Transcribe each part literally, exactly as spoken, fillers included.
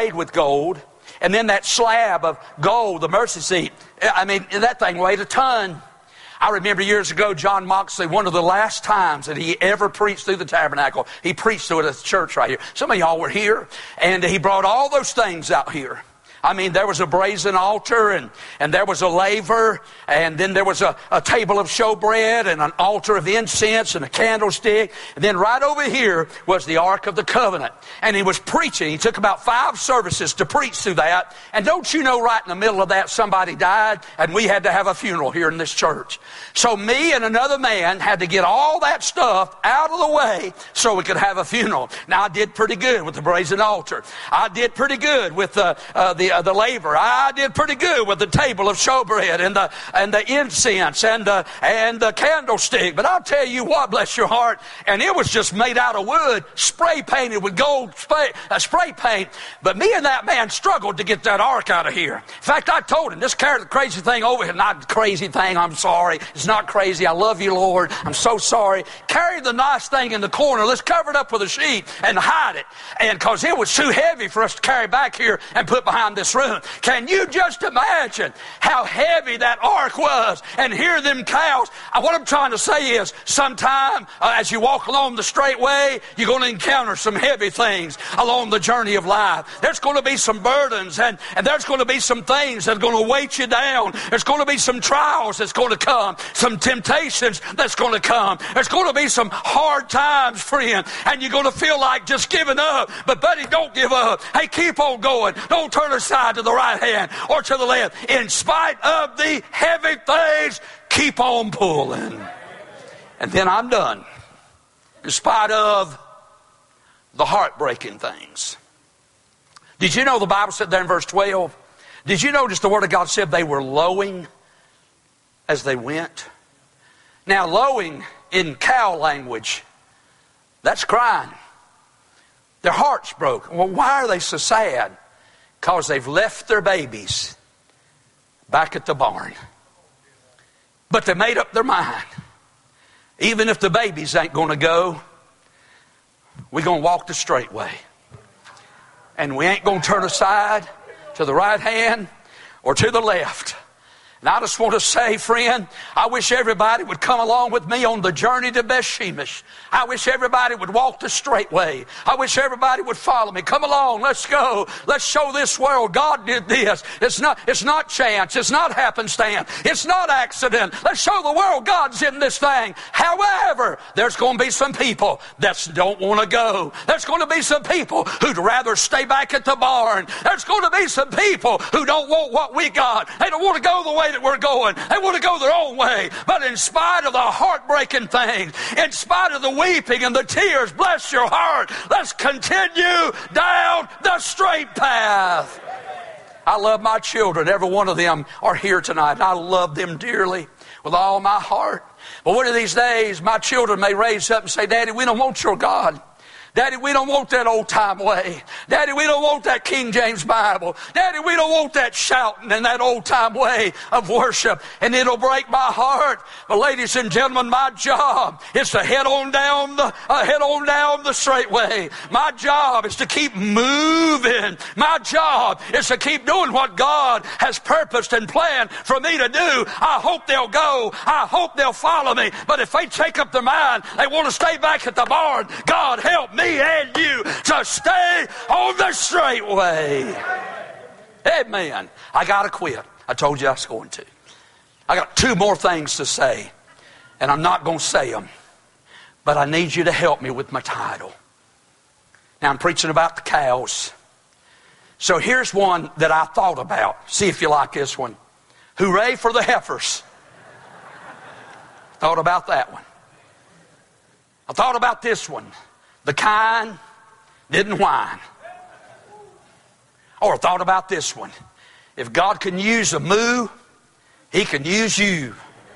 inlaid with gold. And then that slab of gold, the mercy seat, I mean, that thing weighed a ton. I remember years ago, John Moxley, one of the last times that he ever preached through the tabernacle, he preached to it at the church right here. Some of y'all were here, and he brought all those things out here. I mean, there was a brazen altar, and, and there was a laver, and then there was a, a table of showbread, and an altar of incense, and a candlestick. And then right over here was the Ark of the Covenant. And he was preaching. He took about five services to preach through that. And don't you know, right in the middle of that, somebody died, and we had to have a funeral here in this church. So me and another man had to get all that stuff out of the way so we could have a funeral. Now, I did pretty good with the brazen altar. I did pretty good with the, uh, the Uh, the laver. I did pretty good with the table of showbread and the and the incense and the and the candlestick. But I'll tell you what, bless your heart, and it was just made out of wood, spray painted with gold spray, uh, spray paint. But me and that man struggled to get that ark out of here. In fact, I told him, just carry the crazy thing over here. Not crazy thing, I'm sorry. It's not crazy. I love you, Lord. I'm so sorry. Carry the nice thing in the corner. Let's cover it up with a sheet and hide it. And because it was too heavy for us to carry back here and put behind this room. Can you just imagine how heavy that ark was? And hear them cows. Uh, what I'm trying to say is, sometime uh, as you walk along the straight way, you're going to encounter some heavy things along the journey of life. There's going to be some burdens, and, and there's going to be some things that are going to weight you down. There's going to be some trials that's going to come, some temptations that's going to come. There's going to be some hard times, friend, and you're going to feel like just giving up. But buddy, don't give up. Hey, keep on going. Don't turn aside to the right hand or to the left. In spite of the heavy things, keep on pulling. And then I'm done. In spite of the heartbreaking things. Did you know the Bible said there in verse twelve? Did you notice the Word of God said they were lowing as they went? Now, lowing in cow language, that's crying. Their heart's broken. Well, why are they so sad? Because they've left their babies back at the barn. But they made up their mind. Even if the babies ain't going to go, we're going to walk the straight way. And we ain't going to turn aside to the right hand or to the left. And I just want to say, friend, I wish everybody would come along with me on the journey to Beth Shemesh. I wish everybody would walk the straight way. I wish everybody would follow me. Come along, let's go. Let's show this world God did this. It's not, it's not chance. It's not happenstance. It's not accident. Let's show the world God's in this thing. However, there's going to be some people that don't want to go. There's going to be some people who'd rather stay back at the barn. There's going to be some people who don't want what we got. They don't want to go the way that we're going. They want to go their own way. But in spite of the heartbreaking things, in spite of the weeping and the tears, bless your heart, let's continue down the straight path. I love my children. Every one of them are here tonight. I love them dearly with all my heart. But one of these days, my children may raise up and say, Daddy, we don't want your God. Daddy, we don't want that old-time way. Daddy, we don't want that King James Bible. Daddy, we don't want that shouting and that old-time way of worship. And it'll break my heart. But ladies and gentlemen, my job is to head on down the uh, head on down the straight way. My job is to keep moving. My job is to keep doing what God has purposed and planned for me to do. I hope they'll go. I hope they'll follow me. But if they take up their mind, they want to stay back at the barn, God help me and you to stay on the straight way. Amen. I got to quit. I told you I was going to. I got two more things to say, and I'm not going to say them, but I need you to help me with my title. Now I'm preaching about the cows. So here's one that I thought about. See if you like this one. Hooray for the heifers. Thought about that one. I thought about this one. The kind didn't whine. Or thought about this one. If God can use a moo, He can use you.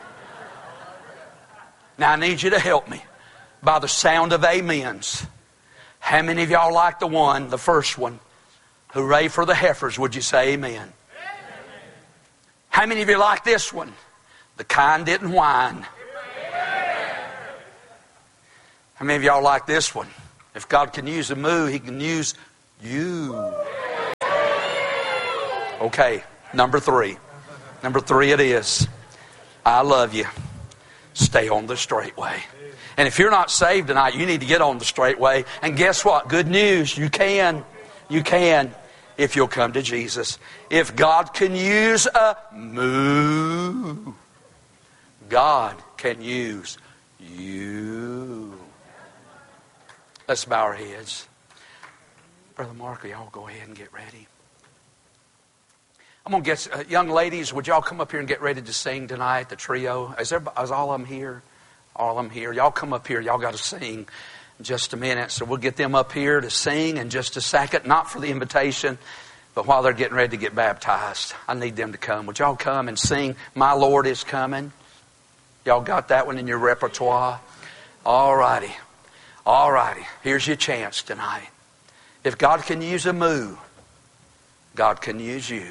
Now I need you to help me by the sound of amens. How many of y'all like the one, the first one? Hooray for the heifers. Would you say amen? Amen. How many of you like this one? The kind didn't whine. How many of y'all like this one? If God can use a moo, He can use you. Okay, number three. Number three it is. I love you. Stay on the straight way. And if you're not saved tonight, you need to get on the straight way. And guess what? Good news. You can. You can if you'll come to Jesus. If God can use a moo, God can use you. Let's bow our heads. Brother Mark, y'all go ahead and get ready. I'm going to get, uh, young ladies, would y'all come up here and get ready to sing tonight, the trio? Is, there, is all of them here? All of them here. Y'all come up here. Y'all got to sing in just a minute. So we'll get them up here to sing in just a second. Not for the invitation, but while they're getting ready to get baptized. I need them to come. Would y'all come and sing, My Lord is Coming? Y'all got that one in your repertoire? All righty. All righty. Here's your chance tonight. If God can use a moo, God can use you.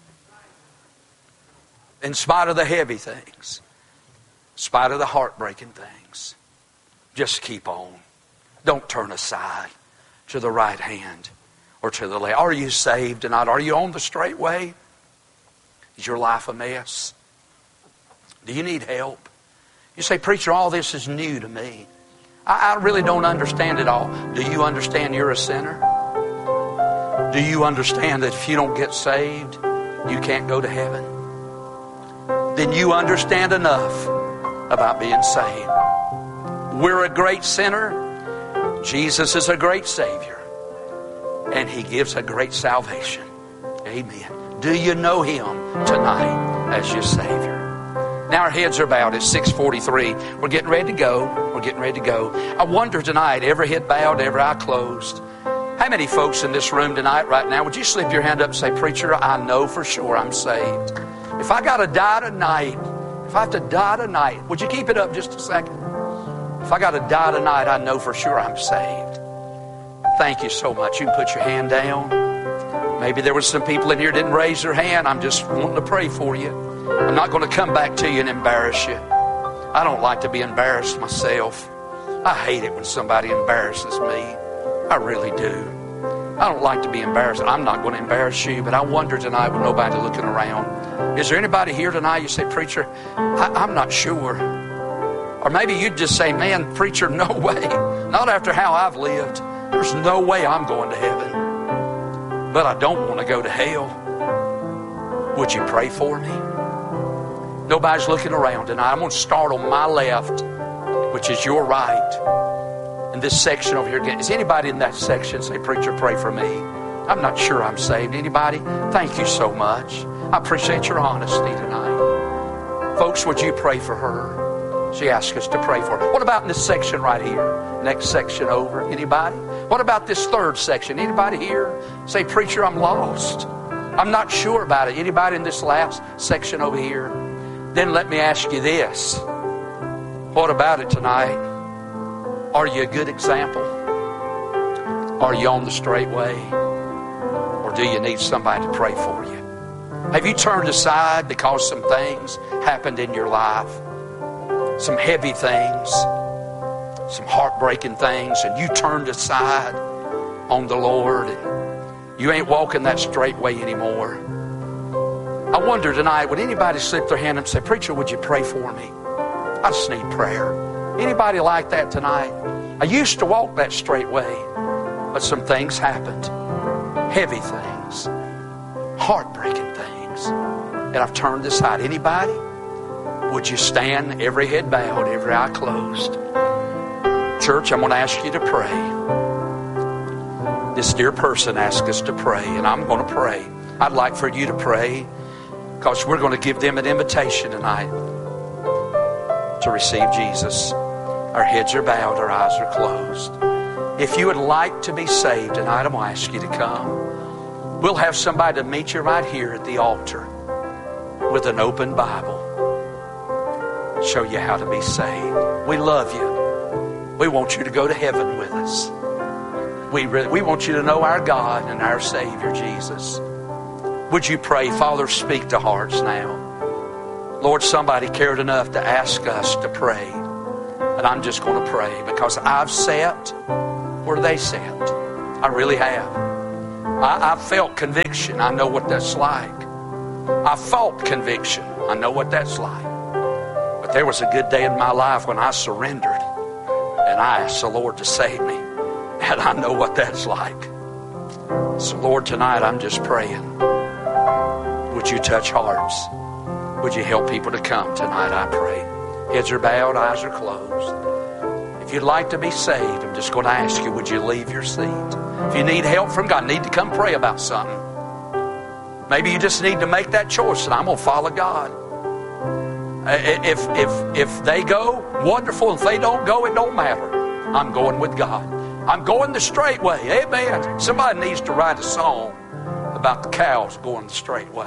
In spite of the heavy things, in spite of the heartbreaking things, just keep on. Don't turn aside to the right hand or to the left. Are you saved tonight? Are you on the straight way? Is your life a mess? Do you need help? You say, preacher, all this is new to me. I, I really don't understand it all. Do you understand you're a sinner? Do you understand that if you don't get saved, you can't go to heaven? Then you understand enough about being saved. We're a great sinner. Jesus is a great Savior. And He gives a great salvation. Amen. Do you know Him tonight as your Savior? Now our heads are bowed. It's six forty-three. We're getting ready to go. We're getting ready to go. I wonder tonight, every head bowed, every eye closed. How many folks in this room tonight right now, would you slip your hand up and say, preacher, I know for sure I'm saved. If I got to die tonight, if I have to die tonight, would you keep it up just a second? If I got to die tonight, I know for sure I'm saved. Thank you so much. You can put your hand down. Maybe there were some people in here who didn't raise their hand. I'm just wanting to pray for you. I'm not going to come back to you and embarrass you. I don't like to be embarrassed myself. I hate it when somebody embarrasses me. I really do. I don't like to be embarrassed. I'm not going to embarrass you, but I wonder tonight with nobody looking around. Is there anybody here tonight you say, preacher, I, I'm not sure. Or maybe you'd just say, man, preacher, no way. Not after how I've lived. There's no way I'm going to heaven. But I don't want to go to hell. Would you pray for me? Nobody's looking around tonight. I'm going to start on my left, which is your right. In this section over here, is anybody in that section say, preacher, pray for me? I'm not sure I'm saved. Anybody? Thank you so much. I appreciate your honesty tonight. Folks, would you pray for her? She asked us to pray for her. What about in this section right here? Next section over. Anybody? What about this third section? Anybody here? Say, preacher, I'm lost. I'm not sure about it. Anybody in this last section over here? Then let me ask you this. What about it tonight? Are you a good example? Are you on the straight way? Or do you need somebody to pray for you? Have you turned aside because some things happened in your life? Some heavy things, some heartbreaking things, and you turned aside on the Lord. And you ain't walking that straight way anymore. I wonder tonight, would anybody slip their hand and say, preacher, would you pray for me? I just need prayer. Anybody like that tonight? I used to walk that straight way, but some things happened. Heavy things. Heartbreaking things. And I've turned aside. Anybody? Would you stand, every head bowed, every eye closed? Church, I'm going to ask you to pray. This dear person asked us to pray, and I'm going to pray. I'd like for you to pray, because we're going to give them an invitation tonight to receive Jesus. Our heads are bowed, our eyes are closed. If you would like to be saved tonight, I'm going to ask you to come. We'll have somebody to meet you right here at the altar with an open Bible. Show you how to be saved. We love you. We want you to go to heaven with us. We, really, we want you to know our God and our Savior, Jesus. Would you pray? Father, speak to hearts now. Lord, somebody cared enough to ask us to pray. And I'm just going to pray because I've sat where they sat. I really have. I, I felt conviction. I know what that's like. I fought conviction. I know what that's like. But there was a good day in my life when I surrendered and I asked the Lord to save me. And I know what that's like. So Lord, tonight I'm just praying. Would you touch hearts? Would you help people to come tonight, I pray. Heads are bowed, eyes are closed. If you'd like to be saved, I'm just going to ask you, would you leave your seat? If you need help from God, need to come pray about something. Maybe you just need to make that choice and I'm going to follow God. If, if, if they go, wonderful. If they don't go, it don't matter. I'm going with God. I'm going the straight way. Amen. Somebody needs to write a song about the cows going the straight way.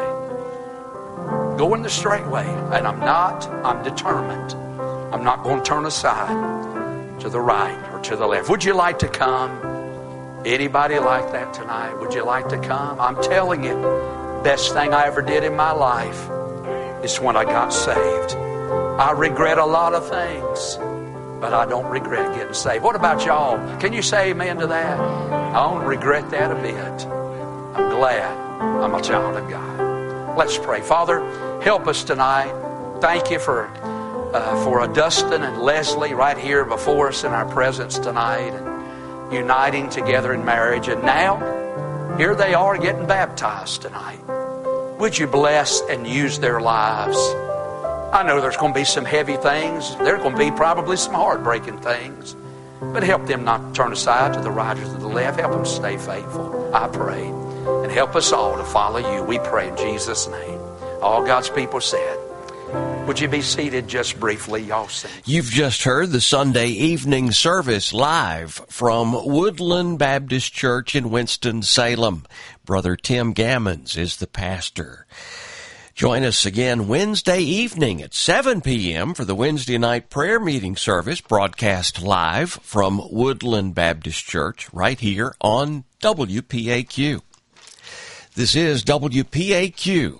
Going the straight way. And I'm not, I'm determined. I'm not going to turn aside to the right or to the left. Would you like to come? Anybody like that tonight? Would you like to come? I'm telling you, best thing I ever did in my life is when I got saved. I regret a lot of things, but I don't regret getting saved. What about y'all? Can you say amen to that? I don't regret that a bit. I'm glad I'm a child of God. Let's pray. Father, help us tonight. Thank you for uh, for Dustin and Leslie right here before us in our presence tonight and uniting together in marriage. And now, here they are getting baptized tonight. Would you bless and use their lives? I know there's going to be some heavy things. There's going to be probably some heartbreaking things. But help them not turn aside to the right or to the left. Help them stay faithful, I pray. And help us all to follow you. We pray in Jesus' name. All God's people said. Would you be seated just briefly, y'all sing? You've just heard the Sunday evening service live from Woodland Baptist Church in Winston-Salem. Brother Tim Gammons is the pastor. Join us again Wednesday evening at seven p.m. for the Wednesday night prayer meeting service broadcast live from Woodland Baptist Church right here on W P A Q. This is W P A Q.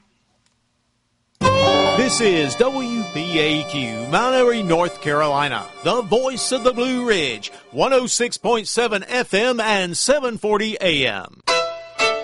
This is W P A Q, Mount Airy, North Carolina, the voice of the Blue Ridge, one oh six point seven F M and seven forty A M.